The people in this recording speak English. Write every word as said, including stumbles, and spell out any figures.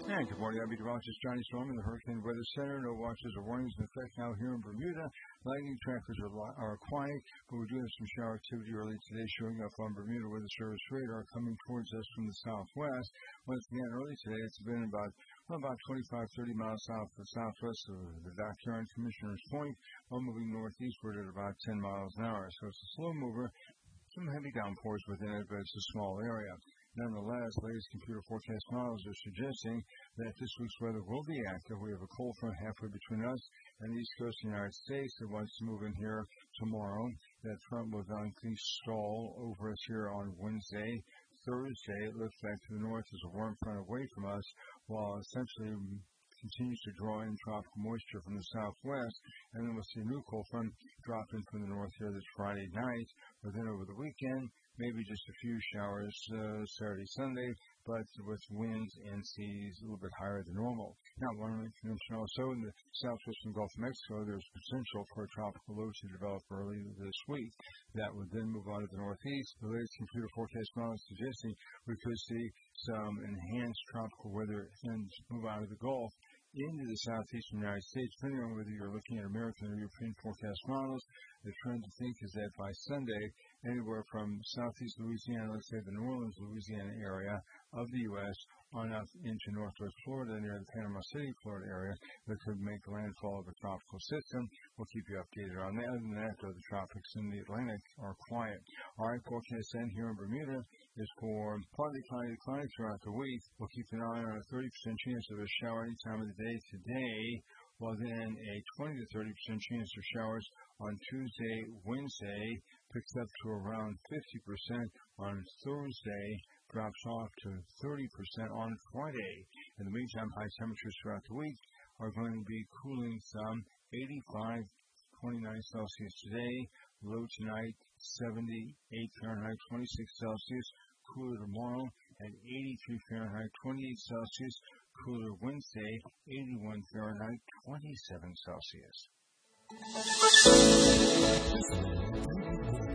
And good morning, I'm meteorologist Johnny Storm in the Hurricane Weather Center. No watches or warnings in effect now here in Bermuda. Lightning trackers are, li- are quiet, but we do have some shower activity early today showing up on Bermuda Weather Service radar coming towards us from the southwest. Once again, early today, it's been about well, about twenty-five, thirty miles south of the southwest of the Dockyard Commissioner's Point, while moving northeastward at about ten miles an hour. So it's a slow mover. Some heavy downpours within it, but it's a small area. Nonetheless, latest computer forecast models are suggesting that this week's weather will be active. We have a cold front halfway between us and the east coast of the United States that wants to move in here tomorrow. That front will likely stall over us here on Wednesday. Thursday, it lifts back to the north as a warm front away from us, while essentially continues to draw in tropical moisture from the southwest, and then we'll see a new cold front drop in from the north here this Friday night. But then over the weekend, maybe just a few showers uh, Saturday, Sunday, but with winds and seas a little bit higher than normal. Now, I want to mention also in the southwestern Gulf of Mexico, there's potential for a tropical low to develop early this week. That would then move on to the northeast. The latest computer forecast model is suggesting we could see some enhanced tropical weather and move out of the Gulf into the southeastern United States, depending on whether you're looking at American or European forecast models. The trend to think is that by Sunday, anywhere from southeast Louisiana, let's say the New Orleans, Louisiana area of the U S on up into northwest Florida near the Panama City, Florida area, that could make landfall of a tropical system. We'll keep you updated on that. Other than that, though, the tropics in the Atlantic are quiet. All right, forecast then here in Bermuda is for partly cloudy to cloudy throughout the week. We'll keep an eye on a thirty percent chance of a shower any time of the day today, while then a twenty to thirty percent chance of showers on Tuesday, Wednesday, picks up to around fifty percent on Thursday, drops off to thirty percent on Friday. In the meantime, high temperatures throughout the week are going to be cooling some eighty-five, twenty-nine Celsius today, low tonight seventy-eight Fahrenheit, twenty-six Celsius, cooler tomorrow at eighty-three Fahrenheit, twenty-eight Celsius, cooler Wednesday, eighty-one Fahrenheit, twenty-seven Celsius.